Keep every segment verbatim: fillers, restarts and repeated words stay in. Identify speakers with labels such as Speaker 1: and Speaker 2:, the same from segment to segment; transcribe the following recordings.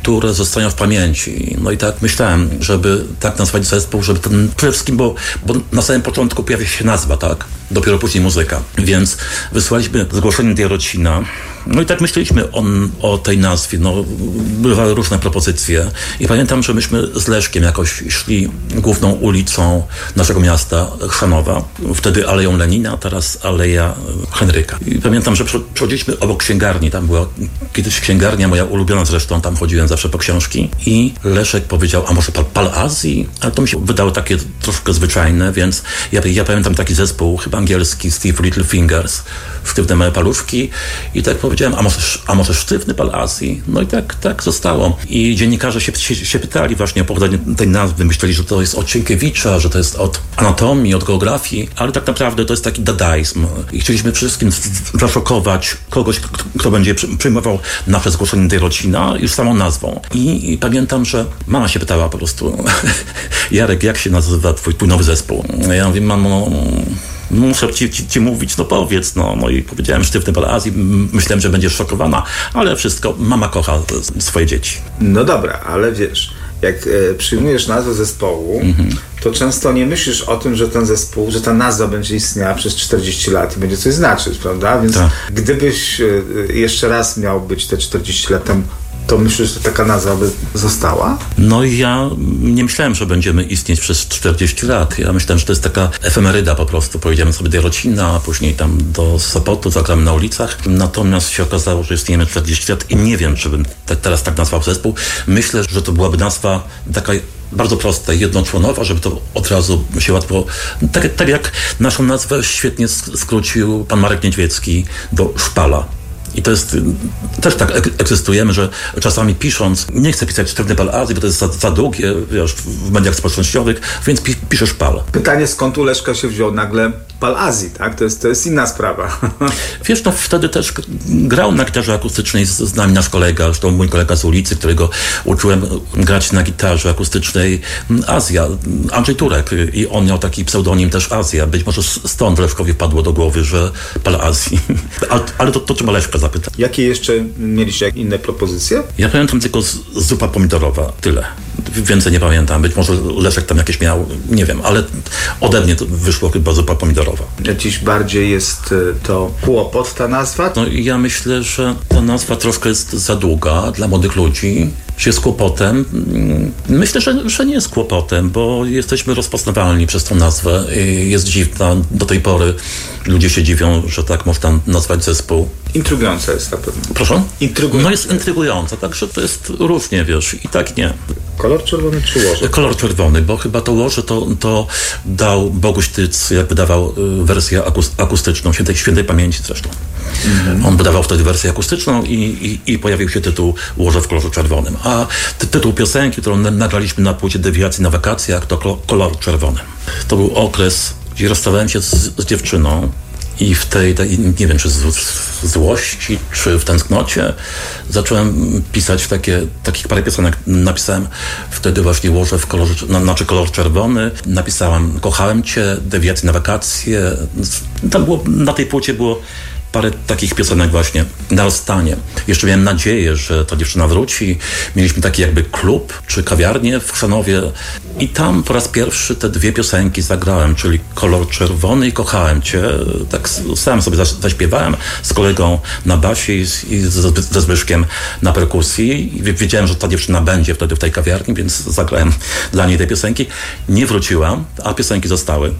Speaker 1: które zostają w pamięci. No i tak myślałem, żeby tak nazwać zespół, żeby ten przede wszystkim, bo, bo na samym początku pojawia się nazwa, tak? Dopiero później muzyka. Więc wysłaliśmy zgłoszenie do Jarocina. No i tak myśleliśmy on, o tej nazwie. No, bywały różne propozycje. I pamiętam, że myśmy z Leszkiem jakoś szli główną ulicą naszego miasta, Chrzanowa. Wtedy Aleją Lenina, teraz Aleja Henryka. I pamiętam, że przechodziliśmy obok księgarni. Tam była kiedyś księgarnia, moja ulubiona zresztą. Tam chodziłem zawsze po książki. I Leszek powiedział, a może Pal, Pal Azji? Ale to mi się wydało takie troszkę zwyczajne, więc ja, ja pamiętam taki zespół, chyba angielski, Steve Little Fingers, sztywne małe paluszki. I tak powiedziałem, a może, a może sztywny Pal Azji? No i tak, tak zostało. I dziennikarze się, się, się pytali właśnie o pochodzenie tej nazwy. Myśleli, że to jest od Sienkiewicza, że to jest od anatomii, od geografii, ale tak naprawdę to jest taki dadaizm. I chcieliśmy przede wszystkim zaszokować kogoś, kto będzie przyjmował nasze zgłoszenie do Jarocina już samą nazwą. I, I pamiętam, że mama się pytała po prostu, Jarek, jak się nazywa twój, twój nowy zespół? Ja mówię, mamo, muszę ci, ci, ci mówić, no powiedz, no. No i powiedziałem sztywny Pal Azji, myślałem, że będziesz szokowana, ale wszystko, mama kocha swoje dzieci.
Speaker 2: No dobra, ale wiesz, jak e, przyjmujesz nazwę zespołu, mm-hmm. to często nie myślisz o tym, że ten zespół, że ta nazwa będzie istniała przez czterdzieści lat i będzie coś znaczyć, prawda? Więc tak. Gdybyś e, jeszcze raz miał być te czterdzieści lat temu, to myślisz, że taka nazwa by została?
Speaker 1: No i ja nie myślałem, że będziemy istnieć przez czterdzieści lat. Ja myślałem, że to jest taka efemeryda po prostu. Pojedziemy sobie do Jarocina, a później tam do Sopotu, zagramy na ulicach. Natomiast się okazało, że istniejemy czterdzieści lat i nie wiem, czy bym te, teraz tak nazwał zespół. Myślę, że to byłaby nazwa taka bardzo prosta, jednoczłonowa, żeby to od razu się łatwo... Tak, tak jak naszą nazwę świetnie skrócił pan Marek Niedźwiecki do Szpala. I to jest, też tak ek- egzystujemy, że czasami pisząc, nie chcę pisać sztywny Pal Azji, bo to jest za, za długie, wiesz, w mediach społecznościowych, więc pi- piszesz Pal.
Speaker 2: Pytanie, skąd u Leszka się wziął nagle Pal Azji, tak? To jest, to jest inna sprawa.
Speaker 1: Wiesz, no wtedy też grał na gitarze akustycznej z, z nami nasz kolega, zresztą mój kolega z ulicy, którego uczyłem grać na gitarze akustycznej, Azja, Andrzej Turek. I on miał taki pseudonim też Azja. Być może stąd Leszkowi wpadło do głowy, że Pal Azji. Ale, ale to, to trzeba Leszka zapytać.
Speaker 2: Jakie jeszcze mieliście inne propozycje?
Speaker 1: Ja pamiętam tylko z, zupa pomidorowa. Tyle. Więcej nie pamiętam. Być może Leszek tam jakieś miał, nie wiem, ale ode mnie to wyszło chyba zupa pomidorowa.
Speaker 2: Jakiś bardziej jest to kłopot, ta nazwa?
Speaker 1: No i ja myślę, że ta nazwa troszkę jest za długa dla młodych ludzi. Czy jest kłopotem? Myślę, że, że nie jest kłopotem, bo jesteśmy rozpoznawalni przez tą nazwę. Jest dziwna. Do tej pory ludzie się dziwią, że tak można nazwać zespół.
Speaker 2: Intrygująca jest na pewno.
Speaker 1: Proszę?
Speaker 2: Intrygująca.
Speaker 1: No jest intrygująca, także to jest różnie, wiesz, i tak nie.
Speaker 2: Kolor czerwony czy łoże?
Speaker 1: Kolor czerwony, bo chyba to łoże to, to dał Boguś Tyc, jak wydawał wersję akustyczną, świętej, świętej pamięci zresztą. Mm-hmm. On wydawał wtedy wersję akustyczną i, i, i pojawił się tytuł Łoże w kolorze czerwonym. A ty, tytuł piosenki, którą nagraliśmy na płycie Dewiacji na wakacjach, to Kolor czerwony. To był okres, gdzie rozstawałem się z, z dziewczyną i w tej, tej, nie wiem, czy z, z złości, czy w tęsknocie zacząłem pisać w takie, takich parę piosenek napisałem wtedy właśnie Łoże w kolorze, no, znaczy kolor czerwony. Napisałem Kochałem cię, Dewiacje na wakacje. Tam było, na tej płycie było parę takich piosenek właśnie na rozstanie. Jeszcze miałem nadzieję, że ta dziewczyna wróci. Mieliśmy taki jakby klub czy kawiarnię w Chrzanowie i tam po raz pierwszy te dwie piosenki zagrałem, czyli Kolor czerwony i Kochałem cię. Tak sam sobie zaśpiewałem z kolegą na basie i, z, i z, ze Zbyszkiem na perkusji. I wiedziałem, że ta dziewczyna będzie wtedy w tej kawiarni, więc zagrałem dla niej te piosenki. Nie wróciła, a piosenki zostały.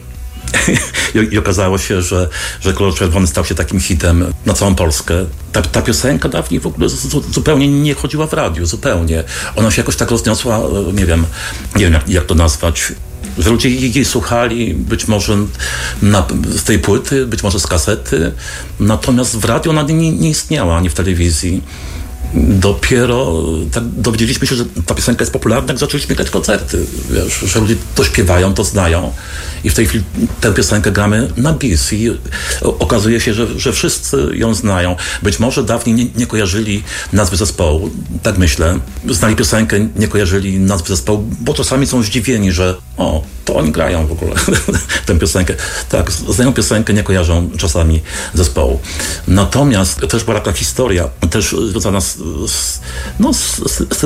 Speaker 1: I, I okazało się, że, że Kolor czerwony stał się takim hitem na całą Polskę. Ta, ta piosenka dawniej w ogóle z, zupełnie nie chodziła w radiu, zupełnie. Ona się jakoś tak rozniosła, nie wiem, nie wiem jak, jak to nazwać. Że ludzie jej, jej słuchali, być może na, z tej płyty, być może z kasety, natomiast w radiu ona nie, nie istniała, ani w telewizji. Dopiero tak dowiedzieliśmy się, że ta piosenka jest popularna, jak zaczęliśmy grać koncerty, wiesz, że ludzie to śpiewają, to znają i w tej chwili tę piosenkę gramy na bis i okazuje się, że, że wszyscy ją znają. Być może dawniej nie, nie kojarzyli nazwy zespołu, tak myślę. Znali piosenkę, nie kojarzyli nazwy zespołu, bo czasami są zdziwieni, że o, to oni grają w ogóle tę piosenkę. Tak, znają piosenkę, nie kojarzą czasami zespołu. Natomiast też była taka historia, też związana z, z, no, z, z tym